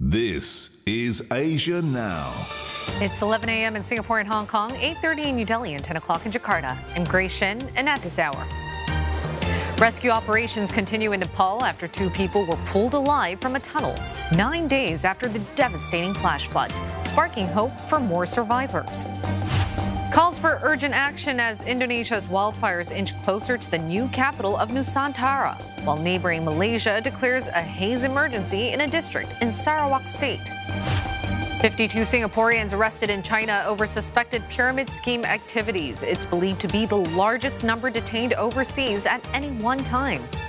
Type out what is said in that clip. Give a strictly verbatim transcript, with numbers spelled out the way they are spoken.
This is Asia Now. It's eleven a m in Singapore and Hong Kong, eight thirty in New Delhi, and ten o'clock in Jakarta. I'm Grace Shen, and at this hour, rescue operations continue in Nepal after two people were pulled alive from a tunnel nine days after the devastating flash floods, sparking hope for more survivors. Calls for urgent action as Indonesia's wildfires inch closer to the new capital of Nusantara, while neighboring Malaysia declares a haze emergency in a district in Sarawak State. fifty-two Singaporeans arrested in China over suspected pyramid scheme activities. It's believed to be the largest number detained overseas at any one time.